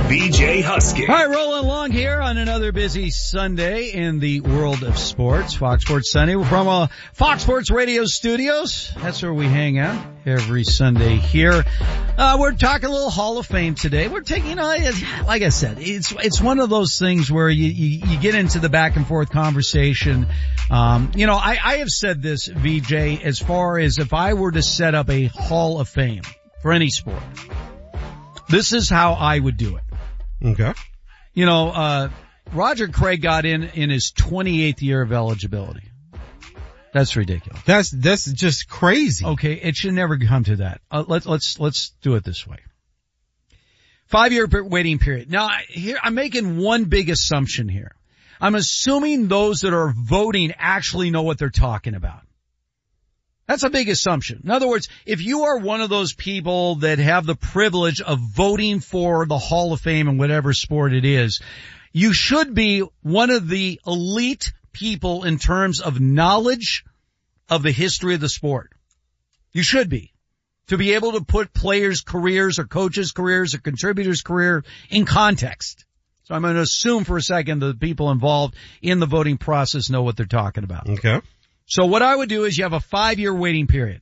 BJ Husky. All right, rolling along here on another busy Sunday in the world of sports. Fox Sports Sunday. We're from Fox Sports Radio studios. That's where we hang out every Sunday here. We're talking a little Hall of Fame today. We're taking, like I said, it's one of those things where you get into the back and forth conversation. I have said this, VJ, as far as if I were to set up a Hall of Fame for any sport, this is how I would do it. Okay. Roger Craig got in his 28th year of eligibility. That's ridiculous. That's just crazy. Okay, it should never come to that. Let's do it this way. 5-year waiting period. Now, here, I'm making one big assumption here. I'm assuming those that are voting actually know what they're talking about. That's a big assumption. In other words, if you are one of those people that have the privilege of voting for the Hall of Fame in whatever sport it is, you should be one of the elite people in terms of knowledge of the history of the sport. You should be. To be able to put players' careers or coaches' careers or contributors' career in context. So I'm going to assume for a second that the people involved in the voting process know what they're talking about. Okay. So what I would do is you have a 5-year waiting period.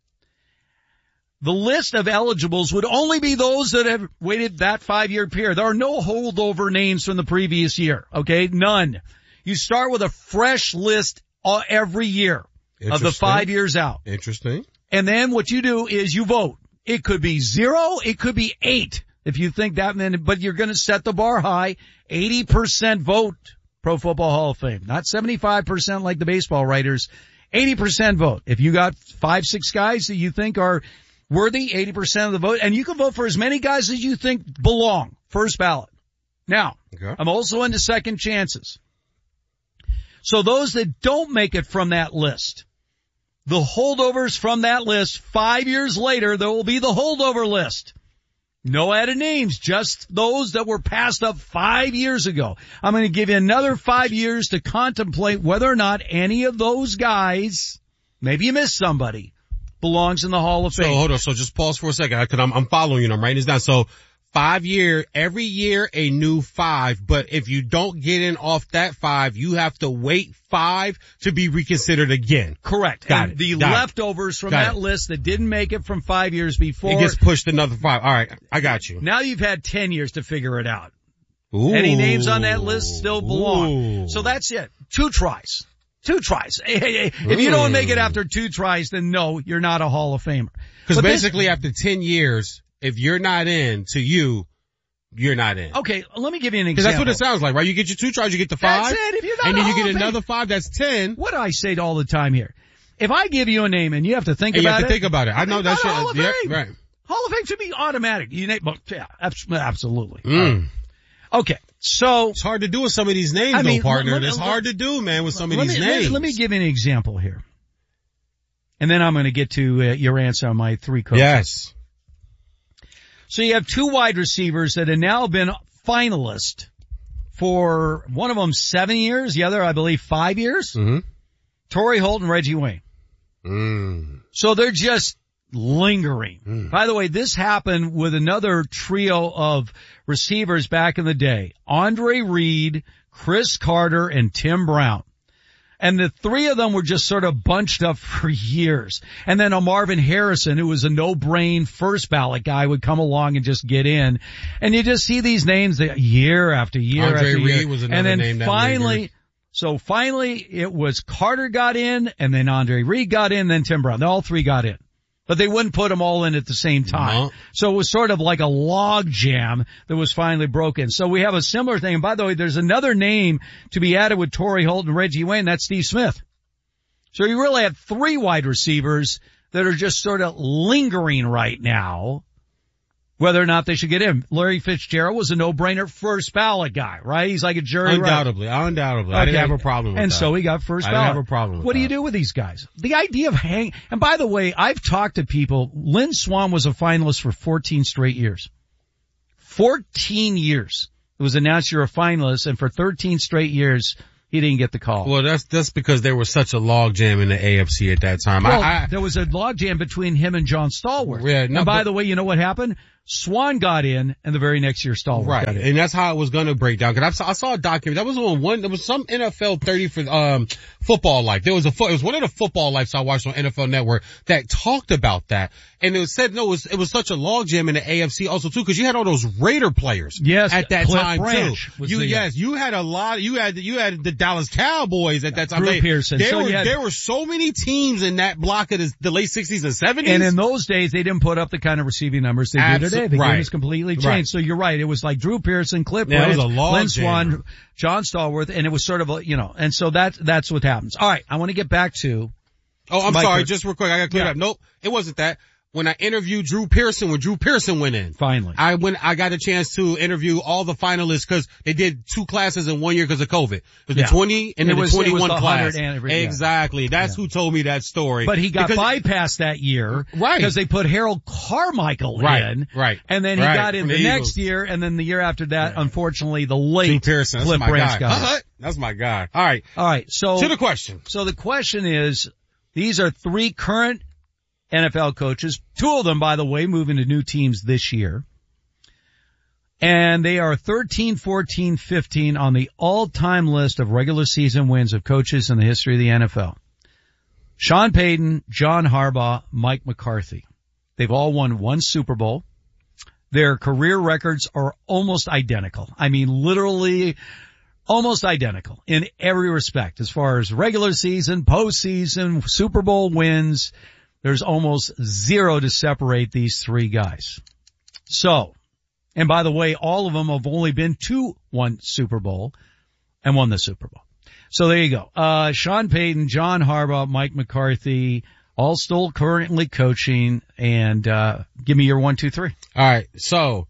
The list of eligibles would only be those that have waited that 5-year period. There are no holdover names from the previous year. Okay? None. You start with a fresh list every year of the 5 years out. Interesting. And then what you do is you vote. It could be 0, it could be 8 if you think that many, but you're going to set the bar high. 80% vote. Pro Football Hall of Fame. Not 75% like the baseball writers. 80% vote. If you got 5-6 guys that you think are worthy, 80% of the vote, and you can vote for as many guys as you think belong. First ballot. Now, okay. I'm also into second chances. So those that don't make it from that list, the holdovers from that list, 5 years later, there will be the holdover list. No added names, just those that were passed up 5 years ago. I'm going to give you another 5 years to contemplate whether or not any of those guys, maybe you missed somebody, belongs in the Hall of Fame. So hold on, so just pause for a second, because I'm following you and I'm writing this down. So 5 year, every year a new 5, but if you don't get in off that 5, you have to wait 5 to be reconsidered again. Correct. Got and it. The Got leftovers from that list that didn't make it from 5 years before. It gets pushed another 5. All right, I got you. Now you've had 10 years to figure it out. Ooh. Any names on that list still belong. Ooh. So that's it. 2 tries. 2 tries. If you don't make it after 2 tries, then no, you're not a Hall of Famer. Because basically after 10 years, if you're not in, to you, you're not in. Okay, let me give you an example. Because that's what it sounds like, right? You get your 2 tries, you get the 5. That's it. If you're not and then you get Hall of another Fame. 5, that's 10. What do I say all the time here? If I give you a name and you have to think about it. You have to think about it. I know that shit. Hall of Fame. Yeah, right. Hall of Fame should be automatic. You name, yeah, absolutely. Mm. Okay, so. It's hard to do with some of these names, though, partner. It's hard to do, man, with some of these names. Let me give you an example here. And then I'm going to get to your answer on my 3 coaches. Yes. So you have 2 wide receivers that have now been finalists for one of them 7 years, the other, I believe, 5 years. Mm-hmm. Torrey Holt and Reggie Wayne. Mm. So they're just lingering. Mm. By the way, this happened with another trio of receivers back in the day. Andre Reed, Chris Carter, and Tim Brown. And the 3 of them were just sort of bunched up for years. And then a Marvin Harrison, who was a no-brain first ballot guy, would come along and just get in. And you just see these names year after year Andre after year. Reed was another name that finally it was Carter got in, and then Andre Reed got in, then Tim Brown. All 3 got in. But they wouldn't put them all in at the same time. No. So it was sort of like a log jam that was finally broken. So we have a similar thing. And by the way, there's another name to be added with Torrey Holt and Reggie Wayne. That's Steve Smith. So you really have 3 wide receivers that are just sort of lingering right now, whether or not they should get in. Larry Fitzgerald was a no-brainer first ballot guy, right? He's like a jury. Undoubtedly. Okay. I didn't have a problem with that. And so he got first ballot. I didn't have a problem with What that. do you do with these guys? The idea of and by the way, I've talked to people. Lynn Swann was a finalist for 14 straight years. 14 years. It was announced you're a finalist, and for 13 straight years, he didn't get the call. Well, that's because there was such a log jam in the AFC at that time. Well, there was a log jam between him and John Stallworth. Yeah, and by the way, you know what happened? Swan got in, and the very next year Stallworth got in. And that's how it was going to break down. Cause I saw a documentary. That was on there was some NFL 30 for, Football Life. It was one of the Football Lives I watched on NFL Network that talked about that. And it was said, no, it was such a logjam in the AFC also too, cause you had all those Raider players. Yes. At that Cliff time Branch too. You had a lot, you had the Dallas Cowboys at that time. Drew Pearson. There were so many teams in that block of the late 60s and 70s. And in those days, they didn't put up the kind of receiving numbers they do today. The game has completely changed. Right. So you're right. It was like Drew Pearson, Cliff Branch, Lynn Swan, John Stallworth, and it was sort of and so that's what happens. All right. I want to get back to. Oh, I'm sorry. Just real quick. I got to clear it up. Nope. It wasn't that. When I interviewed Drew Pearson, when Drew Pearson went in. Finally. I got a chance to interview all the finalists because they did 2 classes in 1 year because of COVID. It was the 20 and then the 21 class. Exactly. That's who told me that story. But he got bypassed that year. Right. Because they put Harold Carmichael in. Right. And then he got in the next year, and then the year after that, unfortunately, the late Cliff Branch got in. That's my guy. All right. So. To the question. So the question is, these are 3 current NFL coaches, 2 of them, by the way, moving to new teams this year. And they are 13, 14, 15 on the all-time list of regular season wins of coaches in the history of the NFL. Sean Payton, John Harbaugh, Mike McCarthy. They've all won 1 Super Bowl. Their career records are almost identical. I mean, literally almost identical in every respect. As far as regular season, postseason, Super Bowl wins, there's almost 0 to separate these 3 guys. So, and by the way, all of them have only been to 1 Super Bowl and won the Super Bowl. So there you go. Sean Payton, John Harbaugh, Mike McCarthy, all still currently coaching, and give me your 1, 2, 3. All right. So,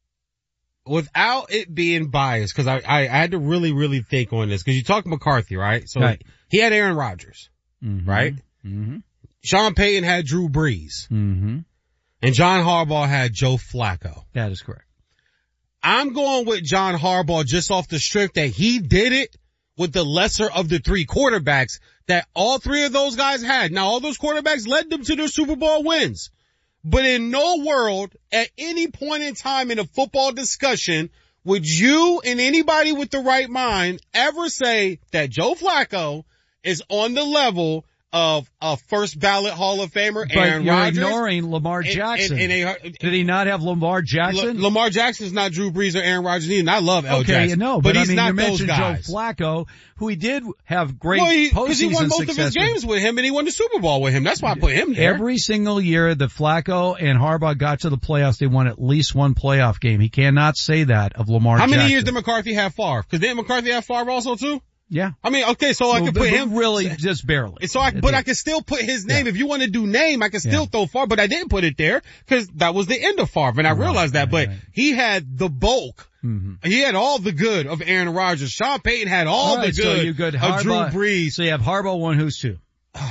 without it being biased, because I had to really, really think on this, because you talk McCarthy, right? So he had Aaron Rodgers, right? Mm-hmm. Sean Payton had Drew Brees. Mm-hmm. And John Harbaugh had Joe Flacco. That is correct. I'm going with John Harbaugh just off the strength that he did it with the lesser of the 3 quarterbacks that all 3 of those guys had. Now, all those quarterbacks led them to their Super Bowl wins. But in no world, at any point in time in a football discussion, would you and anybody with the right mind ever say that Joe Flacco is on the level of a first ballot Hall of Famer, Aaron Rodgers? You're ignoring Lamar Jackson. Did he not have Lamar Jackson? Lamar Jackson's not Drew Brees or Aaron Rodgers either, and I love L. Jackson. But he's not you mentioned those guys. Joe Flacco, who he did have great postseason success. Because he won both of his games with him, and he won the Super Bowl with him. That's why I put him there. Every single year that Flacco and Harbaugh got to the playoffs, they won at least 1 playoff game. He cannot say that of Lamar Jackson. How many years did McCarthy have Favre? Because didn't McCarthy have Favre also too? Yeah. I mean, okay, so I could put him really just barely. So I can still put his name. If you want to do name, I can still throw Favre, but I didn't put it there because that was the end of Favre, and I realized that. But he had the bulk. Mm-hmm. He had all the good of Aaron Rodgers. Sean Payton had all the good of Drew Brees. So you have Harbaugh 1, who's 2?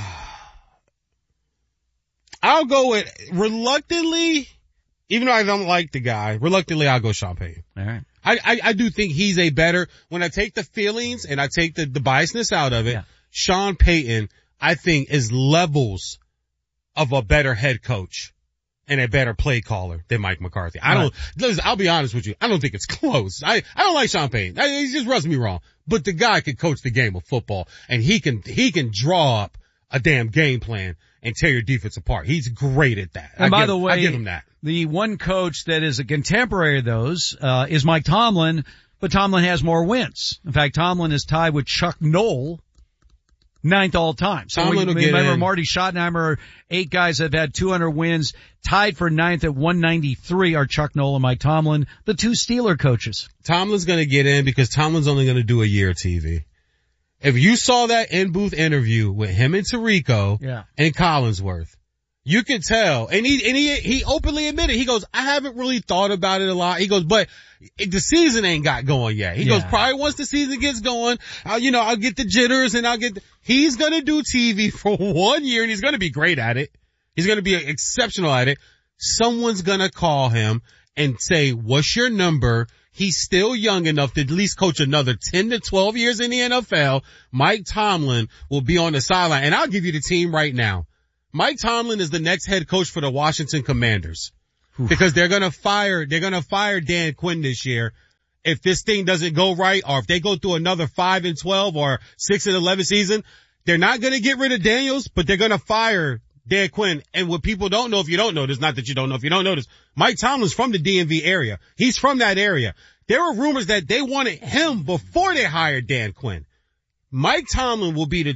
I'll go with reluctantly, even though I don't like the guy, reluctantly I'll go Sean Payton. All right. I do think he's a better, when I take the feelings and I take the biasness out of it, Sean Payton, I think, is levels of a better head coach and a better play caller than Mike McCarthy. Listen, I'll be honest with you. I don't think it's close. I don't like Sean Payton. He just rubs me wrong. But the guy can coach the game of football, and he can draw up a damn game plan and tear your defense apart. He's great at that. And by the way, I give him that. The one coach that is a contemporary of those, is Mike Tomlin, but Tomlin has more wins. In fact, Tomlin is tied with Chuck Noll, 9th all time. So remember Marty Schottenheimer, 8 guys that have had 200 wins, tied for 9th at 193 are Chuck Noll and Mike Tomlin, the 2 Steeler coaches. Tomlin's gonna get in because Tomlin's only gonna do a year of TV. If you saw that in-booth interview with him and Tirico and Collinsworth, you could tell, and he openly admitted, he goes, I haven't really thought about it a lot. He goes, but the season ain't got going yet. He goes, probably once the season gets going, I'll get the jitters and he's gonna do TV for 1 year and he's gonna be great at it. He's gonna be exceptional at it. Someone's gonna call him and say, what's your number? He's still young enough to at least coach another 10 to 12 years in the NFL. Mike Tomlin will be on the sideline, and I'll give you the team right now. Mike Tomlin is the next head coach for the Washington Commanders. because they're going to fire Dan Quinn this year. If this thing doesn't go right, or if they go through another 5-12 or 6-11 season, they're not going to get rid of Daniels, but they're going to fire Dan Quinn. And what people don't know, if you don't know this, not that you don't know, if you don't know this, Mike Tomlin's from the DMV area. He's from that area. There were rumors that they wanted him before they hired Dan Quinn. Mike Tomlin will be the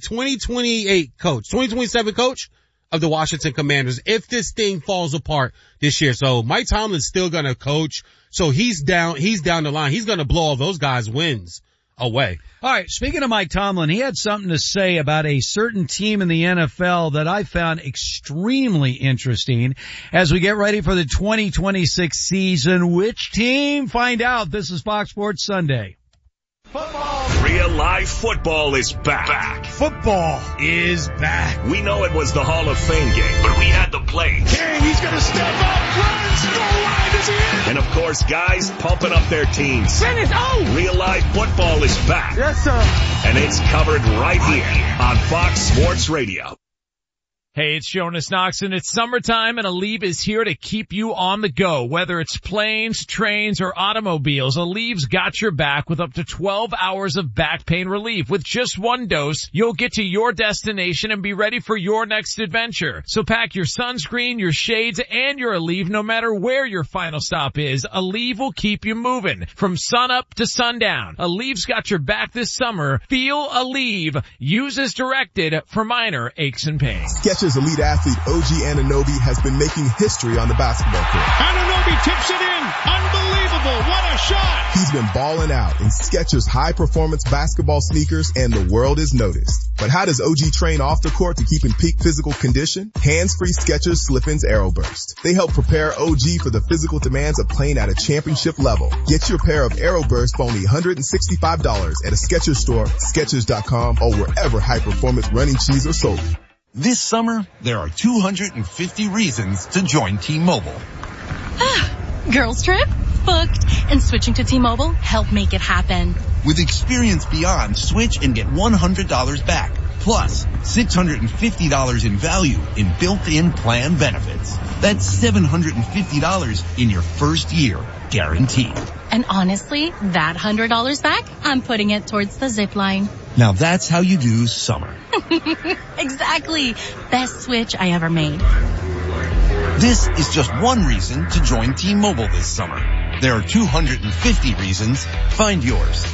2027 coach of the Washington Commanders if this thing falls apart this year. So Mike Tomlin's still going to coach. So he's down the line. He's going to blow all those guys' wins away. All right. Speaking of Mike Tomlin, he had something to say about a certain team in the NFL that I found extremely interesting as we get ready for the 2026 season. Which team? Find out. This is Fox Sports Sunday. Football. Real life football is back. Football is back. We know it was the Hall of Fame game, but we had the plays. King, he's going to step up, runs, goal line, is he in? And of course, guys pumping up their teams. Finish, Real life football is back. Yes, sir. And it's covered right here on Fox Sports Radio. Hey, it's Jonas Knox, and it's summertime, and Aleve is here to keep you on the go. Whether it's planes, trains, or automobiles, Aleve's got your back with up to 12 hours of back pain relief. With just one dose, you'll get to your destination and be ready for your next adventure. So pack your sunscreen, your shades, and your Aleve no matter where your final stop is. Aleve will keep you moving from sunup to sundown. Aleve's got your back this summer. Feel Aleve. Use as directed for minor aches and pains. Skechers elite athlete OG Anunoby has been making history on the basketball court. Anunoby tips it in. Unbelievable. What a shot. He's been balling out in Skechers high-performance basketball sneakers, and the world has noticed. But how does OG train off the court to keep in peak physical condition? Hands-free Skechers Slip-ins Aeroburst. They help prepare OG for the physical demands of playing at a championship level. Get your pair of Aeroburst for only $165 at a Skechers store, Skechers.com, or wherever high-performance running shoes are sold. This summer, there are 250 reasons to join T-Mobile. Girls trip? Booked. And switching to T-Mobile helped make it happen. With Experience Beyond, switch and get $100 back. Plus, $650 in value in built-in plan benefits. That's $750 in your first year, guaranteed. And honestly, that $100 back, I'm putting it towards the zip line. Now that's how you do summer. Exactly. Best switch I ever made. This is just one reason to join T-Mobile this summer. There are 250 reasons. Find yours.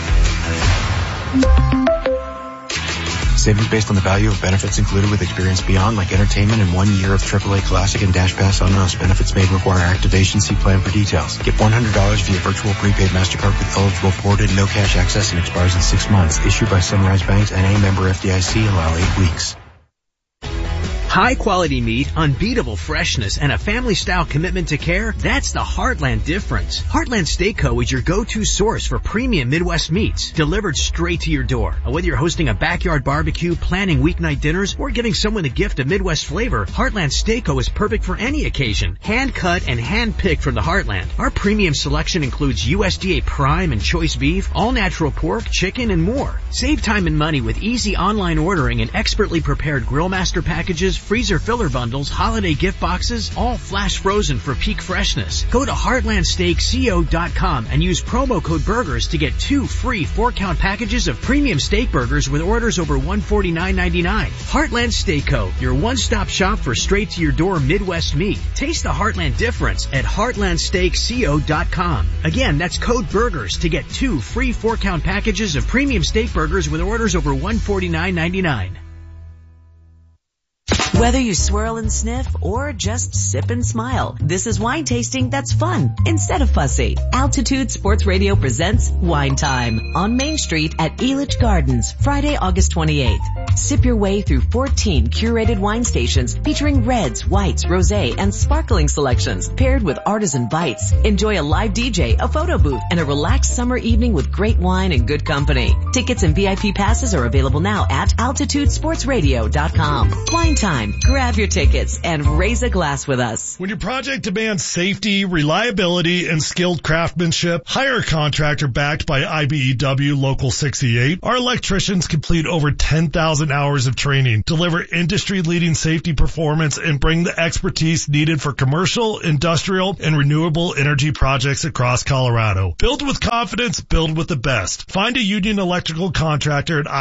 Savings based on the value of benefits included with Experience Beyond, like entertainment and 1 year of AAA Classic and Dash Pass on us. Benefits may require activation. See plan for details. Get $100 via virtual prepaid MasterCard with eligible forwarded no cash access and expires in 6 months. Issued by Sunrise Banks and a member FDIC. Allow 8 weeks. High quality meat, unbeatable freshness, and a family-style commitment to care, that's the Heartland difference. Heartland Steak Co. is your go-to source for premium Midwest meats, delivered straight to your door. Whether you're hosting a backyard barbecue, planning weeknight dinners, or giving someone a gift of Midwest flavor, Heartland Steak Co. is perfect for any occasion. Hand-cut and hand-picked from the Heartland. Our premium selection includes USDA Prime and Choice Beef, all-natural pork, chicken, and more. Save time and money with easy online ordering and expertly prepared Grill Master packages, freezer filler bundles, holiday gift boxes, all flash frozen for peak freshness. Go to heartlandsteakco.com and use promo code BURGERS to get 2 free 4-count packages of premium steak burgers with orders over $149.99. Heartland Steak Co., your one-stop shop for straight-to-your-door Midwest meat. Taste the Heartland difference at heartlandsteakco.com. Again, that's code BURGERS to get 2 free 4-count packages of premium steak burgers with orders over $149.99. Whether you swirl and sniff or just sip and smile, this is wine tasting that's fun instead of fussy. Altitude Sports Radio presents Wine Time on Main Street at Elitch Gardens, Friday, August 28th. Sip your way through 14 curated wine stations featuring reds, whites, rosé, and sparkling selections paired with artisan bites. Enjoy a live DJ, a photo booth, and a relaxed summer evening with great wine and good company. Tickets and VIP passes are available now at altitudesportsradio.com. Wine Time. Grab your tickets and raise a glass with us. When your project demands safety, reliability, and skilled craftsmanship, hire a contractor backed by IBEW Local 68. Our electricians complete over 10,000 1,000 hours of training, deliver industry-leading safety performance, and bring the expertise needed for commercial, industrial, and renewable energy projects across Colorado. Build with confidence, build with the best. Find a Union Electrical contractor at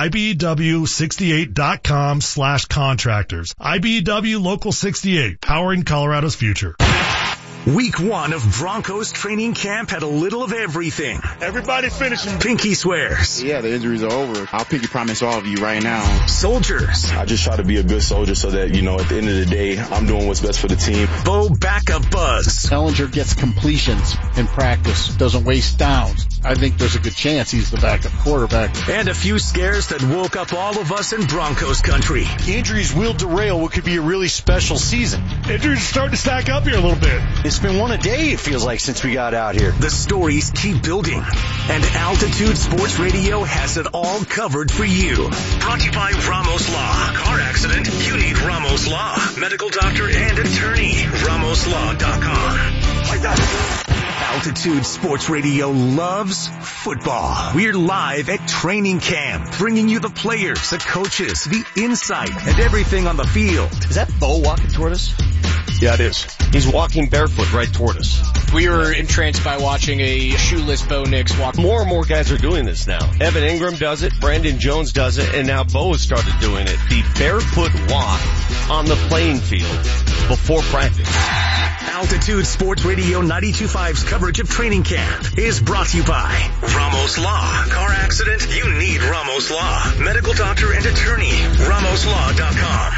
IBEW68.com/contractors. IBEW Local 68, powering Colorado's future. Week 1 of Broncos training camp had a little of everything. Everybody finishing. Pinky swears. Yeah, the injuries are over. I'll pinky promise all of you right now. Soldiers. I just try to be a good soldier so that, at the end of the day, I'm doing what's best for the team. Bo backup buzz. Ellinger gets completions in practice, doesn't waste downs. I think there's a good chance he's the backup quarterback. And a few scares that woke up all of us in Broncos country. Injuries will derail what could be a really special season. Injuries are starting to stack up here a little bit. It's been one a day, it feels like, since we got out here. The stories keep building, and Altitude Sports Radio has it all covered for you. Brought to you by Ramos Law. Car accident? You need Ramos Law. Medical doctor and attorney. RamosLaw.com. Altitude Sports Radio loves football. We're live at training camp, bringing you the players, the coaches, the insight, and everything on the field. Is that Bo walking toward us? Yeah, it is. He's walking barefoot right toward us. We were entranced by watching a shoeless Bo Nix walk. More and more guys are doing this now. Evan Ingram does it, Brandon Jones does it, and now Bo has started doing it. The barefoot walk on the playing field before practice. Altitude Sports Radio 92.5's coverage of training camp is brought to you by Ramos Law. Car accident? You need Ramos Law. Medical doctor and attorney. RamosLaw.com.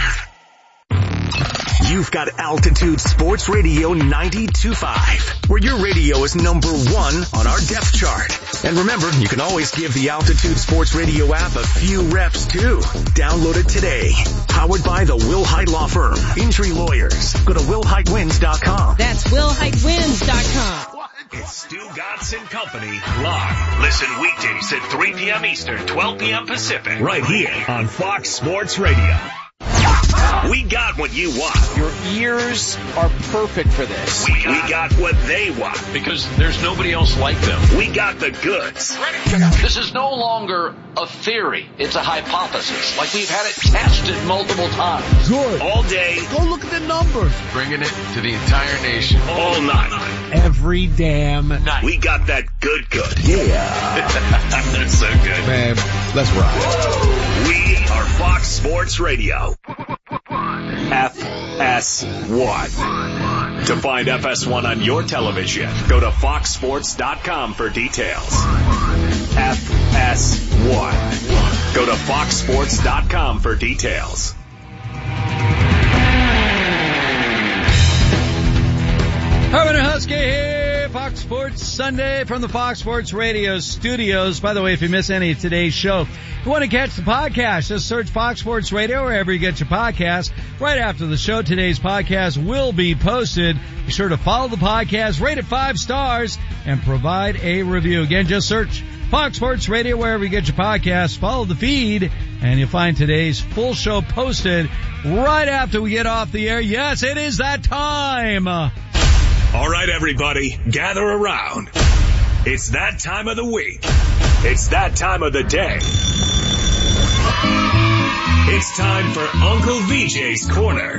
You've got Altitude Sports Radio 92.5, where your radio is number 1 on our depth chart. And remember, you can always give the Altitude Sports Radio app a few reps too. Download it today. Powered by the Will Height Law Firm. Injury lawyers. Go to WillHeightWins.com. That's WillHeightWins.com. It's Stu Gatz and Company live. Listen weekdays at 3 p.m. Eastern, 12 p.m. Pacific. Right here on Fox Sports Radio. We got what you want. Your ears are perfect for this. We got what they want. Because there's nobody else like them. We got the goods. This is no longer a theory. It's a hypothesis. Like we've had it tested multiple times. Good. All day. Go look at the numbers. Bringing it to the entire nation. All night. Every damn night. We got that good. Yeah. That's so good. Man, let's ride. We are Fox Sports Radio. FS1. To find FS1 on your television, go to foxsports.com for details. FS1. Go to foxsports.com for details. Herman and Husky here, Fox Sports Sunday from the Fox Sports Radio studios. By the way, if you miss any of today's show, you want to catch the podcast, just search Fox Sports Radio wherever you get your podcast. Right after the show, today's podcast will be posted. Be sure to follow the podcast, rate it 5 stars, and provide a review. Again, just search Fox Sports Radio wherever you get your podcast. Follow the feed, and you'll find today's full show posted right after we get off the air. Yes, it is that time. All right, everybody, gather around. It's that time of the week. It's that time of the day. It's time for Uncle VJ's Corner.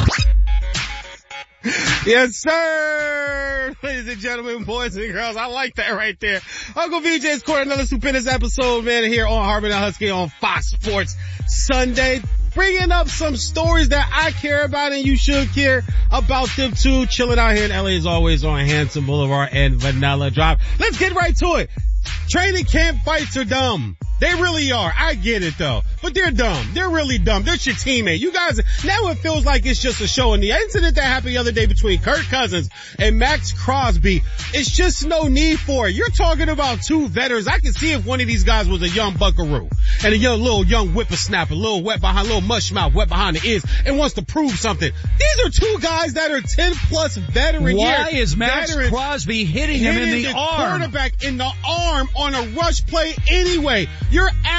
Yes, sir. Ladies and gentlemen, boys and girls, I like that right there. Uncle VJ's Corner, another stupendous episode, man, here on Harmon and Husky on Fox Sports Sunday. Bringing up some stories that I care about and you should care about them too. Chilling out here in LA as always on Hanson Boulevard and Vanilla Drive. Let's get right to it. Training camp fights are dumb. They really are. I get it though. But they're dumb. They're really dumb. They're your teammate. You guys, now it feels like it's just a show. And the incident that happened the other day between Kirk Cousins and Max Crosby, it's just no need for it. You're talking about 2 veterans. I can see if one of these guys was a young buckaroo and a young whippersnapper, a little wet behind, little mush mouth, wet behind the ears, and wants to prove something. These are 2 guys that are 10 plus veteran years. Why is Max Crosby hitting him in the arm? Quarterback in the arm on a rush play anyway. You're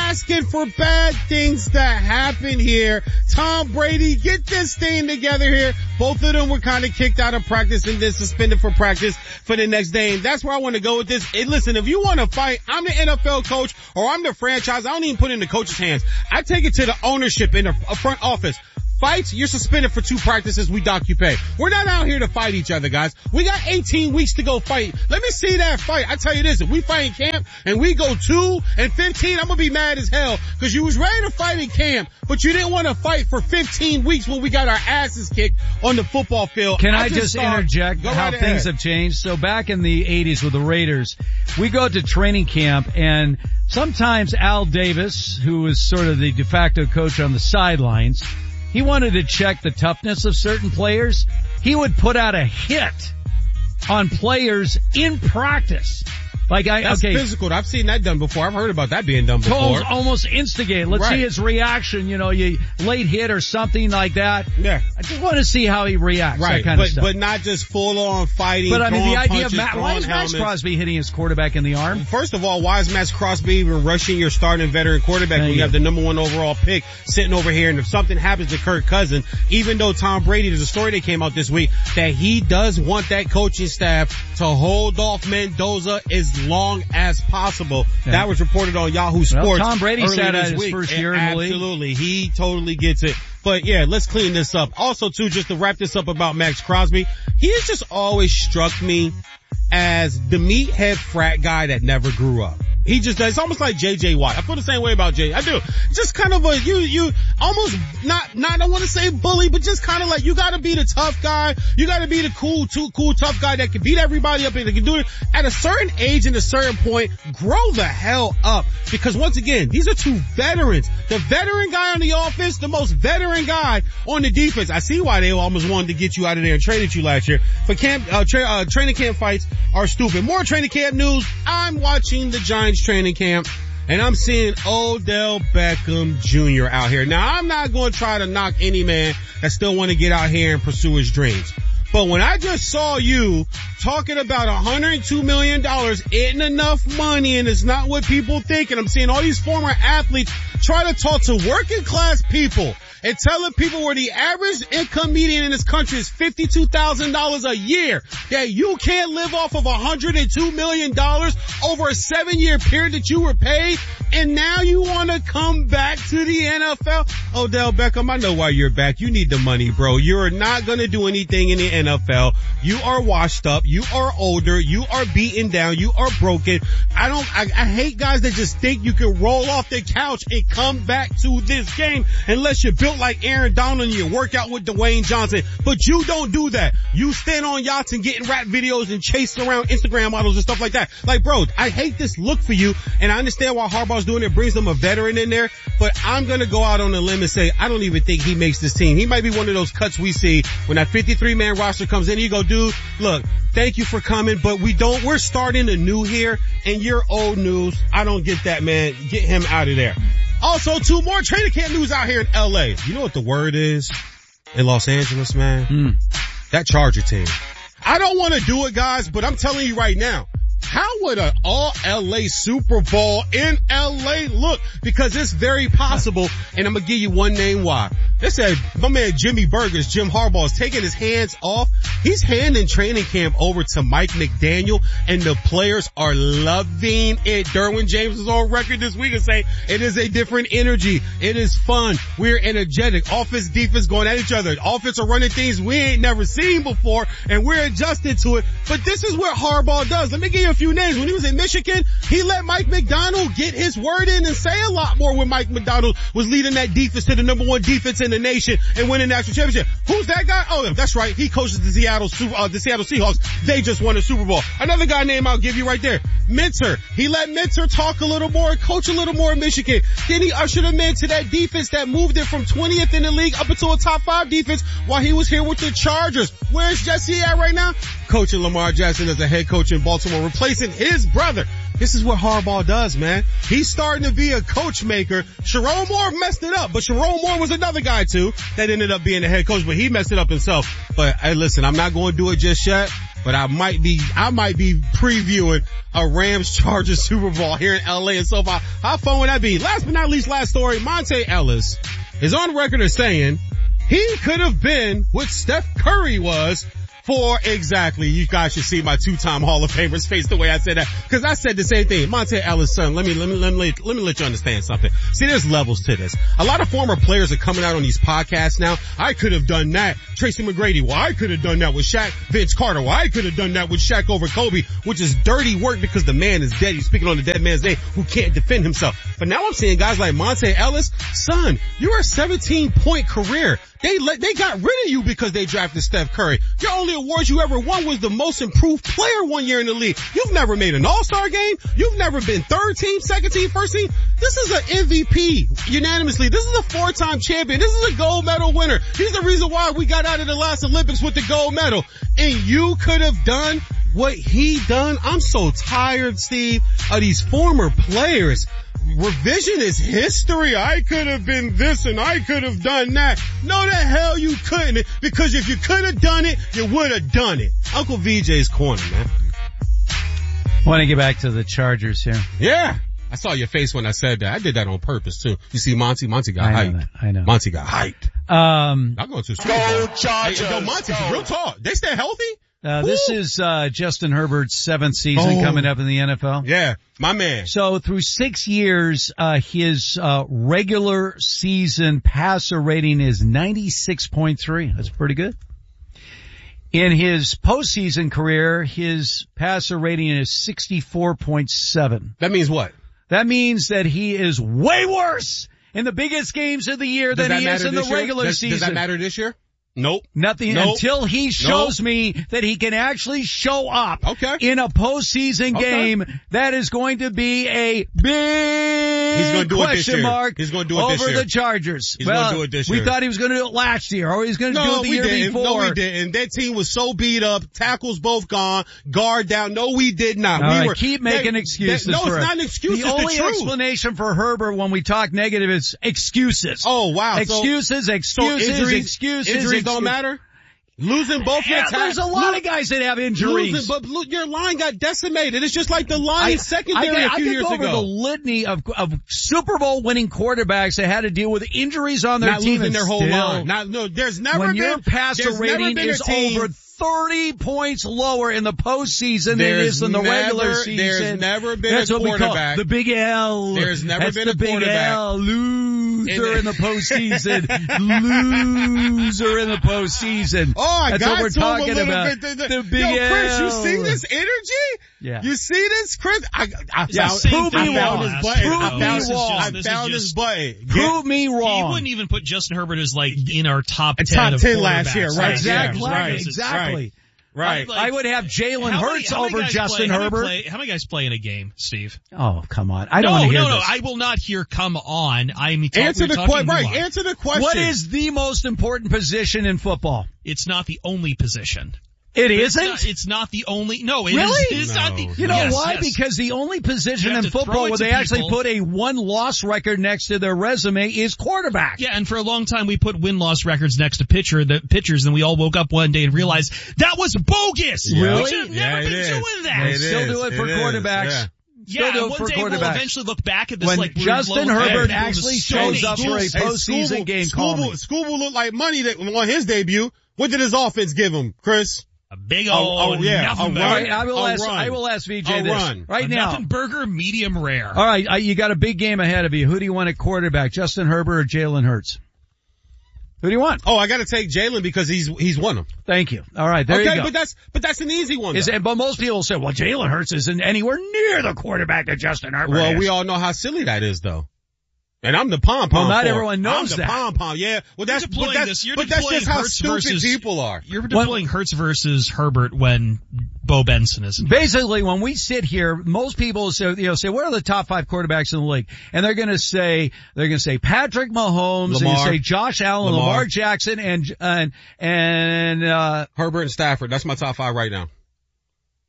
asking for bad things to happen here. Tom Brady, get this thing together here. Both of them were kind of kicked out of practice and then suspended for practice for the next day. And that's where I want to go with this. Hey, listen, if you want to fight, I'm the NFL coach or I'm the franchise. I don't even put it in the coach's hands. I take it to the ownership in the front office. Fights, you're suspended for 2 practices, we dock you pay. We're not out here to fight each other, guys. We got 18 weeks to go fight. Let me see that fight. I tell you this, if we fight in camp and we go 2-15, I'm gonna be mad as hell because you was ready to fight in camp, but you didn't want to fight for 15 weeks when we got our asses kicked on the football field. Can I just interject how things have changed? So back in the 80s with the Raiders, we go to training camp and sometimes Al Davis, who was sort of the de facto coach on the sidelines, he wanted to check the toughness of certain players. He would put out a hit on players in practice. Like That's physical. I've seen that done before. I've heard about that being done before. Almost instigate. Let's see his reaction. You know, you late hit or something like that. Yeah. I just want to see how he reacts. Right. That kind of stuff. But not just full on fighting. But I mean, the idea punches, of why is Max Crosby hitting his quarterback in the arm? First of all, why is Max Crosby even rushing your starting veteran quarterback when you have the number 1 overall pick sitting over here? And if something happens to Kirk Cousins, even though Tom Brady, there's a story that came out this week that he does want that coaching staff to hold off Mendoza as long as possible. Yeah. That was reported on Yahoo Sports. Well, Tom Brady said that his first year in the league. Absolutely. He totally gets it. But yeah, let's clean this up. Also too, just to wrap this up about Max Crosby, he has just always struck me as the meathead frat guy that never grew up. He just does. It's almost like J.J. Watt. I feel the same way about J. I do. Just kind of you almost not, I don't want to say bully, but just kind of like you gotta be the tough guy. You gotta be the cool tough guy that can beat everybody up and that can do it. At a certain age and a certain point, grow the hell up. Because once again, these are 2 veterans. The veteran guy on the offense, the most veteran guy on the defense. I see why they almost wanted to get you out of there and traded you last year. But training camp fights are stupid. More training camp news. I'm watching the Giants training camp and I'm seeing Odell Beckham Jr. out here. Now I'm not going to try to knock any man that still want to get out here and pursue his dreams. But when I just saw you talking about $102 million isn't enough money and it's not what people think, and I'm seeing all these former athletes try to talk to working class people and telling people where the average income median in this country is $52,000 a year, that you can't live off of $102 million over a 7-year period that you were paid, and now you want to come back to the NFL? Odell Beckham, I know why you're back. You need the money, bro. You're not going to do anything in the NFL. You are washed up. You are older. You are beaten down. You are broken. I hate guys that just think you can roll off the couch and come back to this game unless you're built like Aaron Donald and you work out with Dwayne Johnson. But you don't do that. You stand on yachts and get in rap videos and chase around Instagram models and stuff like that. Like, bro, I hate this look for you, and I understand why Harbaugh's doing it, brings them a veteran in there, but I'm gonna go out on a limb and say I don't even think he makes this team. He might be one of those cuts we see when that 53-man roster comes in. You go, dude, look, thank you for coming, but we're starting anew here, and you're old news. I don't get that, man. Get him out of there. Also, 2 more training camp news out here in LA. You know what the word is in Los Angeles, man? That Charger team. I don't want to do it, guys, but I'm telling you right now, how would an all-LA Super Bowl in LA look? Because it's very possible, and I'm going to give you one name why. They said my man Jimmy Burgers, Jim Harbaugh, is taking his hands off. He's handing training camp over to Mike McDaniel, and the players are loving it. Derwin James is on record this week and say it is a different energy. It is fun. We're energetic. Offense, defense going at each other. Offense are running things we ain't never seen before, and we're adjusted to it. But this is what Harbaugh does. Let me give you a few names. When he was in Michigan, he let Mike McDonald get his word in and say a lot more when Mike McDonald was leading that defense to the number 1 defense in the nation and winning the national championship. Who's that guy? Oh, that's right. He coaches the Seattle Seahawks. They just won a Super Bowl. Another guy name I'll give you right there. Minter. He let Minter talk a little more, coach a little more in Michigan. Then he ushered him into that defense that moved it from 20th in the league up into a top 5 defense while he was here with the Chargers. Where's Jesse at right now? Coaching Lamar Jackson as a head coach in Baltimore, replacing his brother. This is what Harbaugh does, man. He's starting to be a coach maker. Sherrone Moore messed it up, but Sherrone Moore was another guy too that ended up being the head coach, but he messed it up himself. But hey, listen, I'm not going to do it just yet, but I might be previewing a Rams-Chargers Super Bowl here in LA and SoFi. How fun would that be? Last but not least, last story, Monte Ellis is on record as saying he could have been what Steph Curry was for exactly. You guys should see my two-time Hall of Famer's face the way I said that, because I said the same thing. Monte Ellis' son, let me let you understand something. See, there's levels to this. A lot of former players are coming out on these podcasts now. I could have done that. Tracy McGrady, well, I could have done that with Shaq. Vince Carter, well, I could have done that with Shaq over Kobe, which is dirty work because the man is dead. He's speaking on the dead man's name who can't defend himself. But now I'm seeing guys like Monte Ellis. Son, you're a 17-point career. They got rid of you because they drafted Steph Curry. Your only award you ever won was the most improved player one year in the league. You've never made an all-star game. You've never been third team, second team, first team. This is an MVP unanimously. This is a 4-time champion. This is a gold medal winner. He's the reason why we got out of the last Olympics with the gold medal. And you could have done what he done. I'm so tired, Steve, of these former players. Revision is history. I could have been this and I could have done that. No, the hell you couldn't, because if you could have done it, you would have done it. Uncle VJ's corner, man. Want to get back to the Chargers here? Yeah. I saw your face when I said that. I did that on purpose too. You see Monty got hyped. I know. Monty got hyped. I'm going to Super Bowl. Go Chargers. Hey, Monty, real talk. They stay healthy? This is Justin Herbert's 7th season coming up in the NFL. Yeah, my man. So through 6 years, his regular season passer rating is 96.3. That's pretty good. In his postseason career, his passer rating is 64.7. That means what? That means that he is way worse in the biggest games of the year than he is in the regular season. Does that matter this year? Nope. Nothing until he shows me that he can actually show up in a postseason game. That is going to be a big question mark over the Chargers. He's going to do it this year. We thought he was going to do it last year, or he's going to do it the year before. No, we didn't. That team was so beat up. Tackles both gone. Guard down. No, we did not. Keep making excuses. No, it's not an excuse. The only explanation for Herbert when we talk negative is excuses. Oh, wow. Excuses. Injuries don't matter? Losing both your tackles. There's a lot of guys that have injuries. But your line got decimated. It's just like the Lions secondary a few years ago. I could go over the litany of Super Bowl winning quarterbacks that had to deal with injuries on their team. Not losing their whole line. When your passer rating is over 30 points lower in the postseason than it is in the regular season. There's never been a quarterback. What we call the Big L. There's never been a quarterback. Big L. Loser in the postseason. Loser in the postseason. Oh, that's what we're talking about. The Big L. Chris, you see this energy? Yeah. You see this, Chris? I found his button. Prove me wrong. He wouldn't even put Justin Herbert as in our top 10 top of 10 last year, right? Exactly. Right. I would have Jalen Hurts over Justin Herbert. How many guys play in a game, Steve? Oh, come on. I don't want to hear this. I will not hear come on. Answer the question. What is the most important position in football? It's not the only position. It isn't? It's not the only. No, it really? It's not the. You know why? Yes. Because the only position in football where they actually put a one-loss record next to their resume is quarterback. Yeah, and for a long time we put win-loss records next to pitchers, and we all woke up one day and realized that was bogus. Really? We should have never been doing that. We still do it for quarterbacks. Yeah, one day we'll eventually look back at this when Justin Herbert actually shows up for a postseason game. Scooble looked like money on his debut. What did his offense give him, Chris? A big old nothing burger. I will ask VJ this. Right now. Nothing burger, medium rare. All right, you got a big game ahead of you. Who do you want at quarterback, Justin Herbert or Jalen Hurts? Who do you want? Oh, I got to take Jalen because he's won them. Thank you. All right, there you go. But that's an easy one. But most people say, well, Jalen Hurts isn't anywhere near the quarterback that Justin Herbert is. We all know how silly that is, though. And I'm the pom-pom. Well, not everyone knows that. I'm the pom-pom, yeah. Well, that's just how stupid people are. You're deploying Hurts versus Herbert when Bo Benson isn't. Basically, when we sit here, most people say, what are the top 5 quarterbacks in the league? And they're gonna say Patrick Mahomes, and say Josh Allen, Lamar Jackson, and Herbert and Stafford. That's my top 5 right now.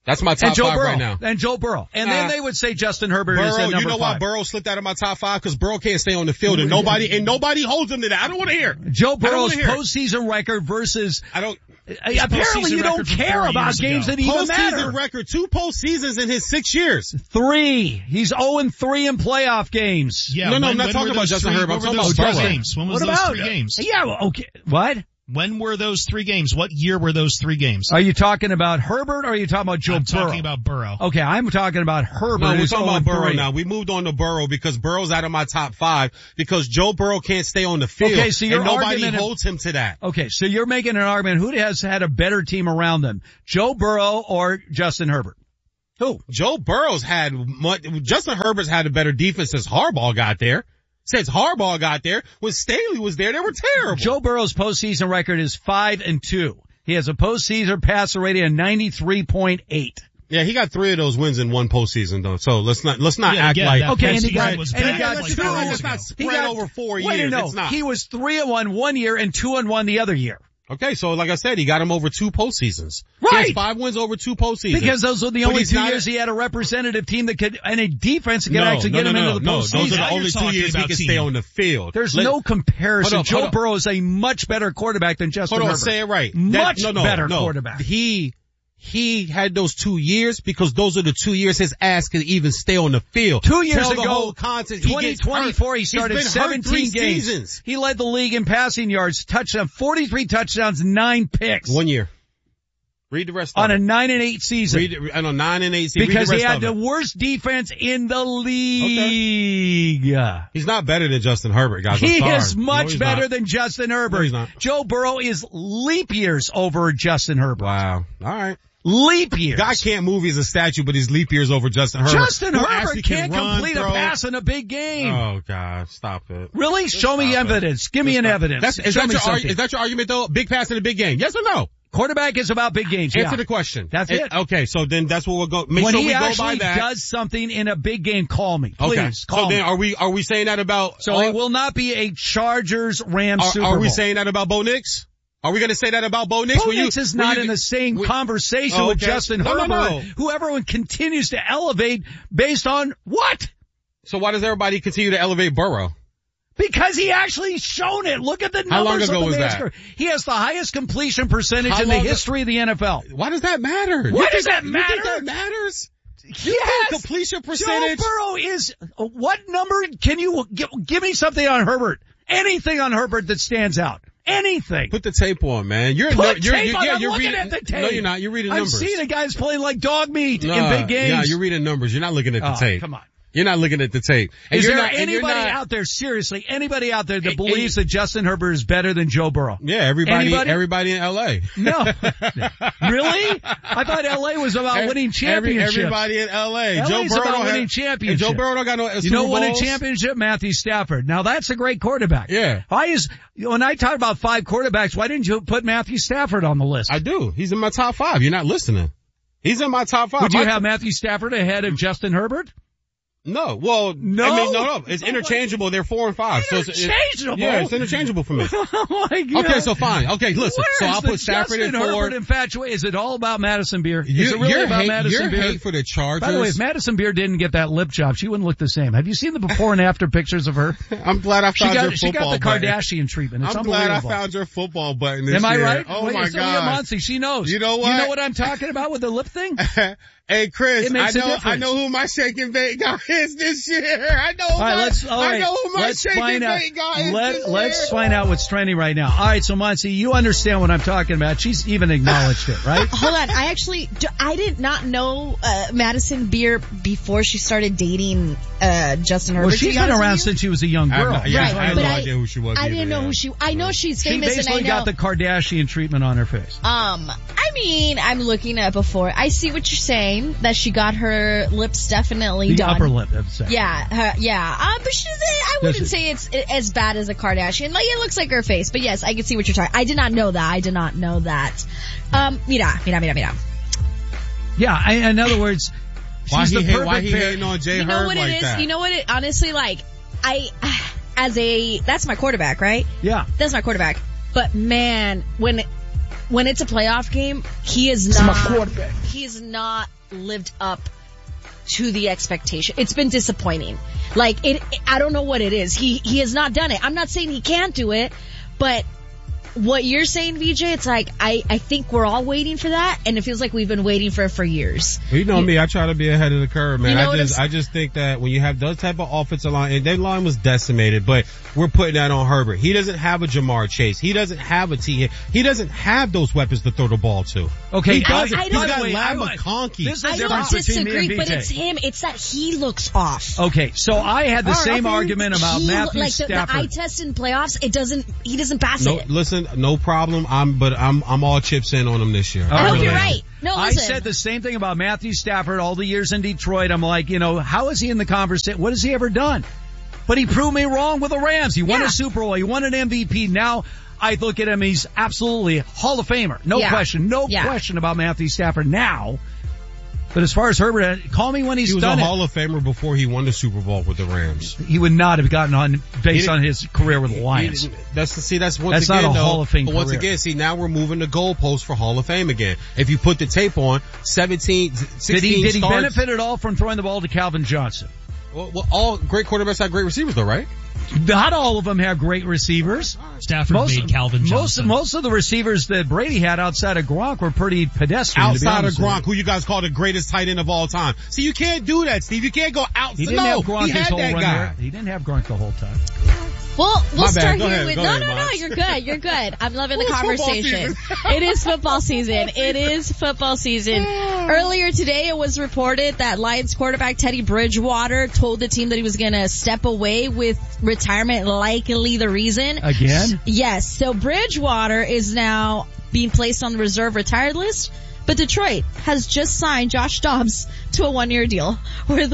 That's my top five right now. And Joe Burrow. And then they would say Justin Herbert is at number 5. You know why Burrow slipped out of my top 5? Because Burrow can't stay on the field and nobody holds him to that. I don't want to hear it. Joe Burrow's postseason record versus apparently you don't care about games that even matter. Postseason record, 2 postseasons in his 6 years. 3. He's 0-3 in playoff games. Yeah, no, I'm not talking about Justin Herbert. I'm talking about Burrow. When was those 3 games? Yeah, well, okay. What? When were those 3 games? What year were those 3 games? Are you talking about Herbert or are you talking about Joe Burrow? I'm talking about Burrow. Okay, I'm talking about Herbert. No, we're talking about Burrow now. We moved on to Burrow because Burrow's out of my top 5 because Joe Burrow can't stay on the field. Okay, so your and nobody holds him to that. Okay, so you're making an argument. Who has had a better team around them? Joe Burrow or Justin Herbert? Who? Justin Herbert's had a better defense since Harbaugh got there. Since Harbaugh got there, when Staley was there, they were terrible. Joe Burrow's postseason record is 5-2. He has a postseason passer rating of 93.8. Yeah, he got 3 of those wins in one postseason though. So let's not act like okay. And he got it's not spread over 4 years. No, it's not. He was 3-1 one year and 2-1 the other year. Okay, so like I said, he got him over 2 postseasons. Right. He has 5 wins over 2 postseasons. Because those were the only 2 years he had a representative team that could, and a defense that could actually get him into the postseason. Those are the only 2 years he could stay on the field. There's no comparison. Joe Burrow is a much better quarterback than Justin Herbert. Say it right. Much better quarterback. He had those 2 years because those are the 2 years his ass could even stay on the field. 2 years ago, 2024, he started 17 games. Seasons. He led the league in passing yards, 43 touchdowns, 9 picks. 1 year. Read the rest of it. On a 9-8 season. On a 9-8 season. Because he had the worst defense in the league. Okay. He's not better than Justin Herbert, guys. He is much better than Justin Herbert. No, he's not. Joe Burrow is leap years over Justin Herbert. Wow. All right. Leap years. Guy can't move. He's a statue, but he's leap years over Justin Herbert. Justin Herbert can't complete a pass in a big game. Oh, God. Stop it. Really? Show me evidence. Give me an evidence. Is that your argument, though? Big pass in a big game? Yes or no? Quarterback is about big games. Answer the question. That's it. Okay, so then that's what we'll go. Make when sure he we go actually by that. Does something in a big game, call me. Please, okay. call me. Then are we saying that about? So it will not be a Chargers-Rams Super Bowl. Are we saying that about Bo Nix? Are we going to say that about Bo Nix? Bo Nix is not in the same conversation with Justin Herbert, who everyone continues to elevate based on what? So why does everybody continue to elevate Burrow? Because he actually shown it. Look at the numbers. How long ago of the was master. that? He has the highest completion percentage in the history of the NFL. Why does that matter? Why does that matter? You think that matters? Yes. Completion percentage. Joe Burrow is, what number can you, give me something on Herbert. Anything on Herbert that stands out. Anything. Put the tape on, man. You're looking reading at the tape. No, you're not. You're reading numbers. I've seen the guys playing like dog meat in big games. Yeah, you're reading numbers. You're not looking at the tape. Come on. You're not looking at the tape. And is there anybody out there, seriously, anybody out there that believes that Justin Herbert is better than Joe Burrow? Yeah, everybody in LA. No. Really? I thought LA was about winning championships. Everybody in LA. LA's Joe Burrow about winning championships. Joe Burrow don't got no Super Bowls. You know, winning championship? Matthew Stafford. Now that's a great quarterback. Yeah. When I talk about 5 quarterbacks, why didn't you put Matthew Stafford on the list? I do. He's in my top 5. You're not listening. He's in my top 5. Would you have Matthew Stafford ahead of Justin Herbert? No. Well, no. I mean, no. It's interchangeable. They're 4 and 5. Interchangeable? It's interchangeable for me. Oh my God. Okay, so fine. Okay, listen. Where so I'll put Stafford in 4. Herbert infatuated. Is it all about Madison Beer? Is it really about Madison Beer? Your hate for the Chargers. By the way, if Madison Beer didn't get that lip job, she wouldn't look the same. Have you seen the before and after pictures of her? I'm glad I found your football She got the Kardashian treatment. It's I'm glad I found your football button this Am I year. right? Oh my God. Monty, she knows. You know what? You know what I'm talking about with the lip thing? Hey Chris, I know who my shake and bake guy is this year. I know who my shake and bake guy is this year. Let's find out what's trending right now. All right, so Monty, you understand what I'm talking about. She's even acknowledged it, right? Hold on, I did not know Madison Beer before she started dating Justin Herbert. Well, she's been around since she was a young girl. I had no idea who she was. I didn't know who she. I know she's famous. She basically and I know, got the Kardashian treatment on her face. I mean, I'm looking at before. I see what you're saying. That she got her lips definitely done. The upper lip, I'd say. Yeah. But I wouldn't say it's as bad as a Kardashian. Like, it looks like her face. But yes, I can see what you're talking. I did not know that. Mira. Yeah, in other words, she's the perfect why he pair. hating on J. You know Herb what like it is? that? You know what it, honestly, like, that's my quarterback, right? Yeah. That's my quarterback. But man, when when it's a playoff game, he is not lived up to the expectation. It's been disappointing. I don't know what it is. He has not done it. I'm not saying he can't do it, but what you're saying, VJ, it's like, I think we're all waiting for that, and it feels like we've been waiting for it for years. You know me, I try to be ahead of the curve, man. You know I just think that when you have those type of offensive line, and their line was decimated, but we're putting that on Herbert. He doesn't have a Jamar Chase. He doesn't have a T. He doesn't have those weapons to throw the ball to. Okay, He's got Ladd McConkey. This is the I difference don't between me disagree, and but VJ. it's him. It's that he looks off. Okay, so I had the same argument about Matthew Stafford. The eye test in playoffs, he doesn't pass it. Listen, no problem. I'm all chips in on him this year. I hope you're right. No, I listen. said the same thing about Matthew Stafford all the years in Detroit. I'm like, how is he in the conversation? What has he ever done? But he proved me wrong with the Rams. He won a Super Bowl. He won an MVP. Now I look at him, he's absolutely Hall of Famer. No question about Matthew Stafford now. But as far as Herbert, call me when he's done it. He was a Hall of Famer before he won the Super Bowl with the Rams. He would not have gotten on based on his career with the Lions. That's not a Hall of Fame But once career. again, now we're moving the goalpost for Hall of Fame again. If you put the tape on, 16 Did he starts. benefit at all from throwing the ball to Calvin Johnson? Well, all great quarterbacks have great receivers though, right? Not all of them have great receivers. Stafford made Calvin Johnson. Most of the receivers that Brady had outside of Gronk were pretty pedestrian. Outside of Gronk, who you guys call the greatest tight end of all time. See, you can't do that, Steve. You can't go outside. He didn't have Gronk his whole run guy. there. He didn't have Gronk the whole time. Well, we'll start Go here ahead, with, go no, ahead, you're good, you're good. I'm loving the Well, conversation. It is football season. It is football season. Earlier today, it was reported that Lions quarterback Teddy Bridgewater told the team that he was gonna step away with retirement, likely the reason. Again? Yes, so Bridgewater is now being placed on the reserve retired list. But Detroit has just signed Josh Dobbs to a 1-year deal worth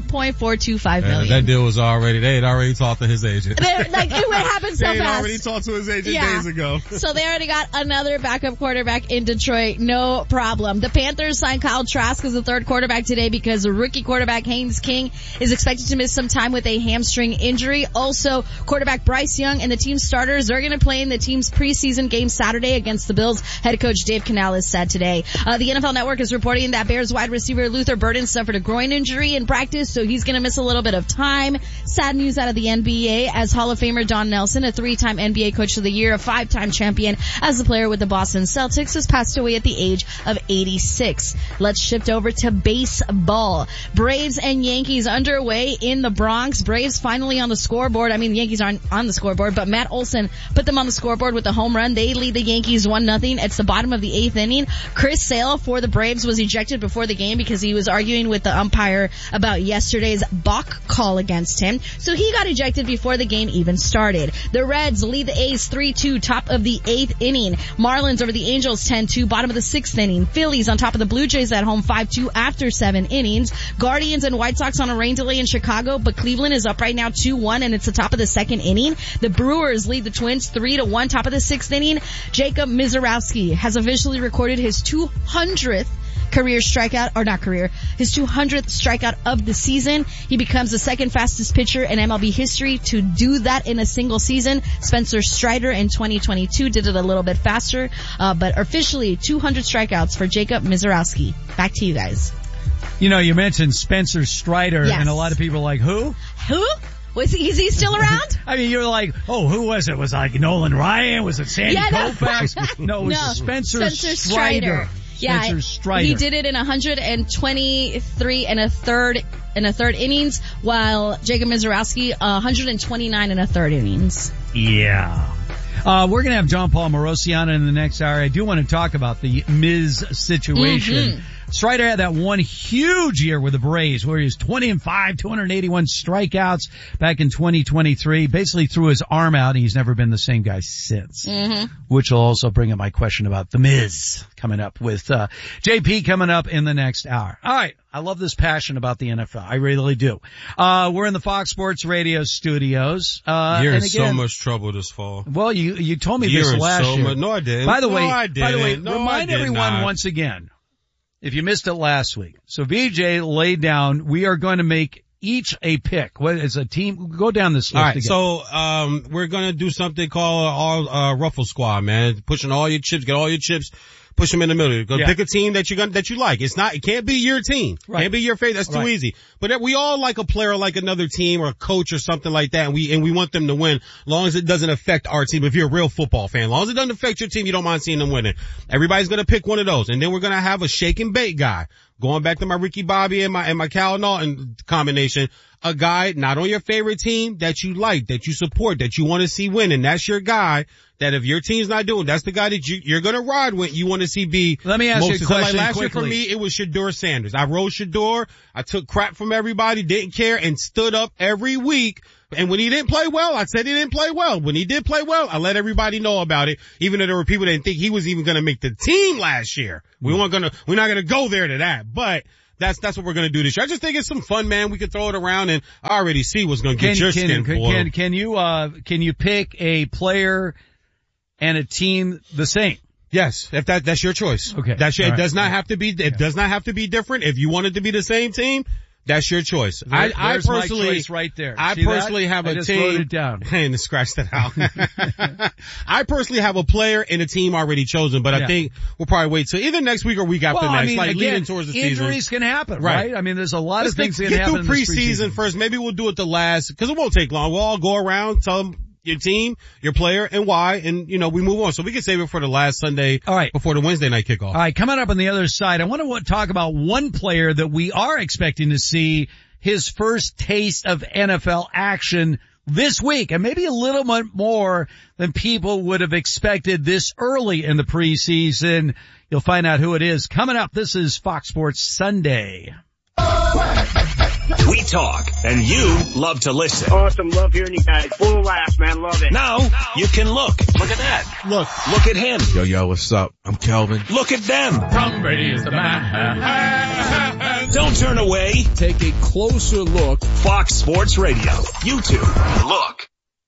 $1.425 million. That deal was they had already talked to his agent. It happened so fast. They had already talked to his agent days ago. So they already got another backup quarterback in Detroit. No problem. The Panthers signed Kyle Trask as the third quarterback today because rookie quarterback Haynes King is expected to miss some time with a hamstring injury. Also, quarterback Bryce Young and the team starters are going to play in the team's preseason game Saturday against the Bills. Head coach Dave Canales said today. The NFL Network is reporting that Bears wide receiver Luther Burden suffered a groin injury in practice, so he's going to miss a little bit of time. Sad news out of the NBA as Hall of Famer Don Nelson, a 3-time NBA Coach of the Year, a 5-time champion as a player with the Boston Celtics, has passed away at the age of 86. Let's shift over to baseball. Braves and Yankees underway in the Bronx. Braves finally on the scoreboard. I mean, the Yankees aren't on the scoreboard, but Matt Olson put them on the scoreboard with a home run. They lead the Yankees 1-0. It's the bottom of the 8th inning. Chris Sale for the Braves was ejected before the game because he was arguing with the umpire about yesterday's balk call against him. So he got ejected before the game even started. The Reds lead the A's 3-2, top of the 8th inning. Marlins over the Angels 10-2, bottom of the 6th inning. Phillies on top of the Blue Jays at home 5-2 after 7 innings. Guardians and White Sox on a rain delay in Chicago, but Cleveland is up right now 2-1 and it's the top of the 2nd inning. The Brewers lead the Twins 3-1, top of the 6th inning. Jacob Mizorowski has officially recorded his 200th career strikeout, or not career, his 200th strikeout of the season. He becomes the second fastest pitcher in MLB history to do that in a single season. Spencer Strider in 2022 did it a little bit faster, but officially 200 strikeouts for Jacob Mizorowski. Back to you guys. You mentioned Spencer Strider, yes. And a lot of people are like, who? Who? Is he still around? I mean, you're like, who was it? Was it like Nolan Ryan? Was it Sandy Koufax? No, it was Spencer Strider. Yeah, Spencer Strider. He did it in 123 and a third innings, while Jacob Mizorowski 129 and a third innings. Yeah. We're going to have John Paul Morosi on in the next hour. I do want to talk about the Miz situation. Mm-hmm. Strider had that one huge year with the Braves where he was 20-5, 281 strikeouts back in 2023. Basically threw his arm out and he's never been the same guy since. Mm-hmm. Which will also bring up my question about the Miz coming up with, JP coming up in the next hour. All right. I love this passion about the NFL. I really do. We're in the Fox Sports Radio studios. You're in so much trouble this fall. Well, you told me this last year. No, I didn't. By the way, remind everyone once again, if you missed it last week. So VJ laid down, we are going to make each a pick. What is a team? Go down this list All right, again. so we're gonna do something called all Ruffle Squad, man. Pushing all your chips, get all your chips, push them in the middle. Go pick a team that you like. It can't be your team. Right. Can't be your favorite. That's too easy. But we all like a player like another team or a coach or something like that, and we want them to win, as long as it doesn't affect our team. If you're a real football fan, as long as it doesn't affect your team, you don't mind seeing them winning. Everybody's gonna pick one of those, and then we're gonna have a shake and bake guy. Going back to my Ricky Bobby and my Cal Naughton combination, a guy not on your favorite team that you like, that you support, that you want to see win, and that's your guy. That if your team's not doing, that's the guy that you're gonna ride with. You want to see be. Let me ask you a question like last quickly. year for me, it was Shedeur Sanders. I rode Shedeur. I took crap from everybody, didn't care, and stood up every week. And when he didn't play well, I said he didn't play well. When he did play well, I let everybody know about it, even though there were people that didn't think he was even gonna make the team last year. We're not gonna go there to that, but. That's what we're gonna do this year. I just think it's some fun, man. We could throw it around, and I already see what's gonna get your skin boiled. Can you pick a player and a team the same? Yes, if that's your choice. Okay. It does not have to be different. If you want it to be the same team, that's your choice. I personally, my choice right there. I personally have a team. Wrote it down. And scratch that out. I personally have a player and a team already chosen, but I think we'll probably wait till either next week or week after next, leading towards the season. Injuries can happen, right? I mean, there's a lot of things that can happen. Get through preseason first. Maybe we'll do it the last, because it won't take long. We'll all go around, tell them your team, your player, and why, and we move on. So we can save it for the last Sunday before the Wednesday night kickoff. All right, coming up on the other side, I want to talk about one player that we are expecting to see his first taste of NFL action this week, and maybe a little bit more than people would have expected this early in the preseason. You'll find out who it is coming up. This is Fox Sports Sunday. We talk, and you love to listen. Awesome. Love hearing you guys. Full of laughs, man. Love it. Now, you can look. Look at that. Look at him. Yo, what's up? I'm Kelvin. Look at them. Tom Brady is the man. Don't turn away. Take a closer look. Fox Sports Radio. YouTube. Look.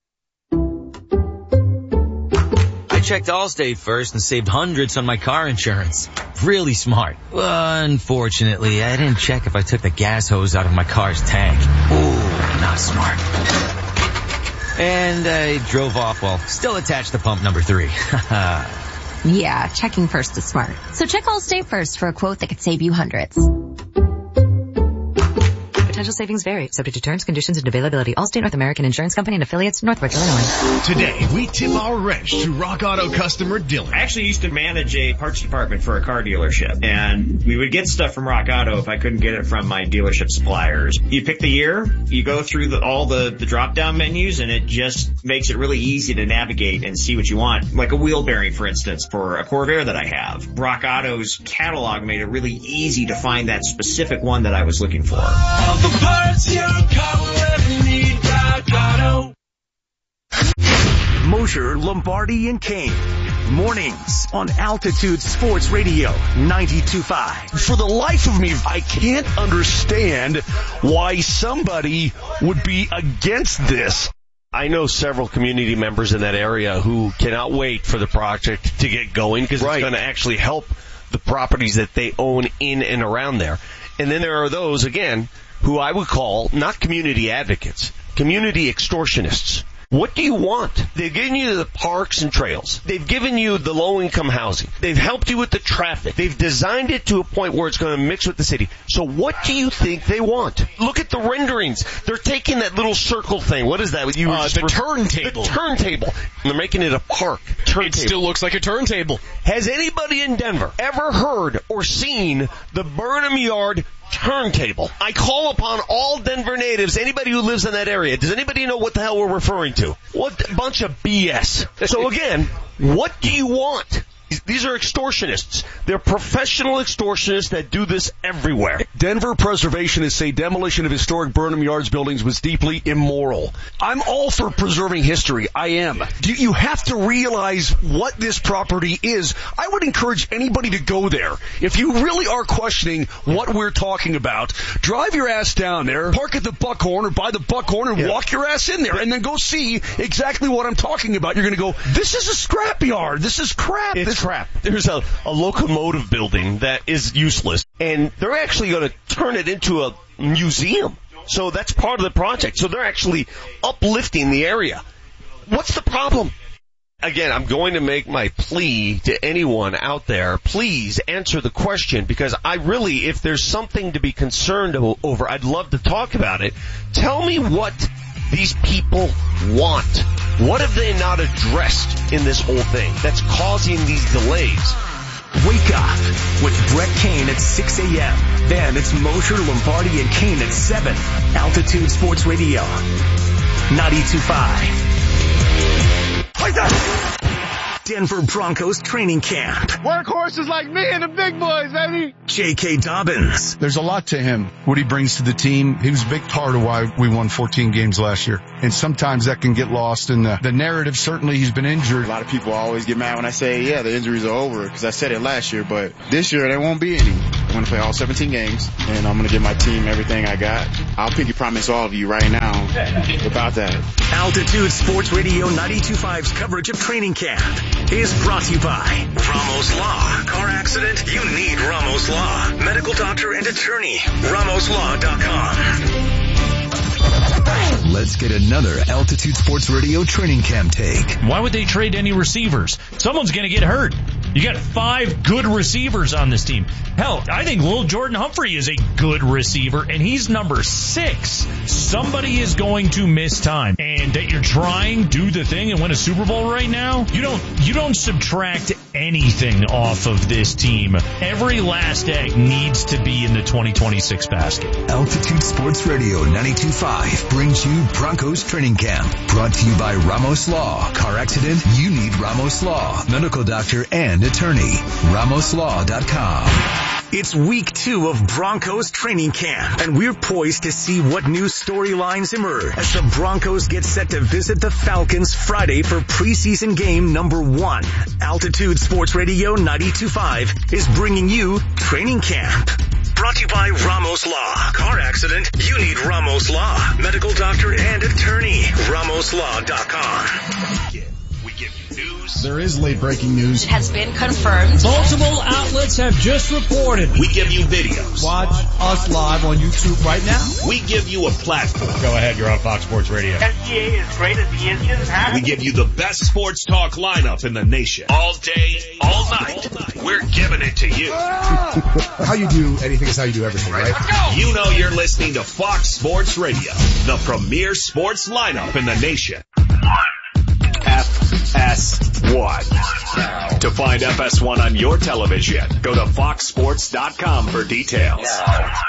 I checked Allstate first and saved hundreds on my car insurance. Really smart. Unfortunately, I didn't check if I took the gas hose out of my car's tank. Ooh, not smart. And I drove off while still attached to pump number 3. Yeah, checking first is smart. So check Allstate first for a quote that could save you hundreds. Potential savings vary, subject to terms, conditions, and availability. Allstate North American Insurance Company and affiliates, Northbridge, Illinois. Today, we tip our wrench to Rock Auto customer Dylan. I actually used to manage a parts department for a car dealership, and we would get stuff from Rock Auto if I couldn't get it from my dealership suppliers. You pick the year, you go through all the drop-down menus, and it just makes it really easy to navigate and see what you want. Like a wheel bearing, for instance, for a Corvair that I have. Rock Auto's catalog made it really easy to find that specific one that I was looking for. The parts your car will ever need, Rock Auto. Mosher, Lombardi, and Kane. Mornings on Altitude Sports Radio 92.5. For the life of me, I can't understand why somebody would be against this. I know several community members in that area who cannot wait for the project to get going because it's going to actually help the properties that they own in and around there. And then there are those, again, who I would call not community advocates, community extortionists. What do you want? They've given you the parks and trails. They've given you the low-income housing. They've helped you with the traffic. They've designed it to a point where it's going to mix with the city. So what do you think they want? Look at the renderings. They're taking that little circle thing. What is that? The turntable. The turntable. And they're making it a park. It still looks like a turntable. Has anybody in Denver ever heard or seen the Burnham Yard turntable? I call upon all Denver natives, anybody who lives in that area. Does anybody know what the hell we're referring to? What bunch of BS. So again, what do you want? These are extortionists. They're professional extortionists that do this everywhere. Denver preservationists say demolition of historic Burnham Yards buildings was deeply immoral. I'm all for preserving history. I am. You have to realize what this property is. I would encourage anybody to go there. If you really are questioning what we're talking about, drive your ass down there, park at the Buckhorn or by the Buckhorn and walk your ass in there and then go see exactly what I'm talking about. You're going to go, this is a scrapyard. This is crap. Crap. There's a locomotive building that is useless, and they're actually going to turn it into a museum. So that's part of the project. So they're actually uplifting the area. What's the problem? Again, I'm going to make my plea to anyone out there. Please answer the question, because I really, if there's something to be concerned over, I'd love to talk about it. Tell me what these people want. What have they not addressed in this whole thing that's causing these delays? Wake up with Brett Kane at 6 a.m. Then it's Mosher, Lombardi, and Kane at 7. Altitude Sports Radio, 92.5. Denver Broncos training camp. Workhorses like me and the big boys, baby. J.K. Dobbins. There's a lot to him, what he brings to the team. He was a big part of why we won 14 games last year. And sometimes that can get lost in the narrative. Certainly he's been injured. A lot of people always get mad when I say, yeah, the injuries are over, because I said it last year, but this year there won't be any. I'm going to play all 17 games, and I'm going to give my team everything I got. I'll pinky promise all of you right now about that. Altitude Sports Radio 92.5's coverage of training camp is brought to you by Ramos Law. Car accident? You need Ramos Law. Medical doctor and attorney. RamosLaw.com. Let's get another Altitude Sports Radio training camp take. Why would they trade any receivers? Someone's going to get hurt. You got 5 good receivers on this team. Hell, I think Lil Jordan Humphrey is a good receiver, and he's number 6. Somebody is going to miss time. And that you're trying, do the thing, and win a Super Bowl right now? You don't subtract anything off of this team. Every last egg needs to be in the 2026 basket. Altitude Sports Radio 92.5 brings you Broncos training camp. Brought to you by Ramos Law. Car accident? You need Ramos Law. Medical doctor and attorney. RamosLaw.com. It's week 2 of Broncos training camp, and we're poised to see what new storylines emerge as the Broncos get set to visit the Falcons Friday for preseason game number 1. Altitude Sports Radio 92.5 is bringing you training camp. Brought to you by Ramos Law. Car accident? You need Ramos Law. Medical doctor and attorney. RamosLaw.com. We give you news. There is late breaking news. It has been confirmed. Multiple outlets have just reported. We give you videos. Watch us live on YouTube right now. We give you a platform. Go ahead, you're on Fox Sports Radio. SGA is great as the engine. We give you the best sports talk lineup in the nation. All day, all night. We're giving it to you. How you do anything is how you do everything, right? You know you're listening to Fox Sports Radio, the premier sports lineup in the nation. FS1. To find FS1 on your television, go to foxsports.com for details.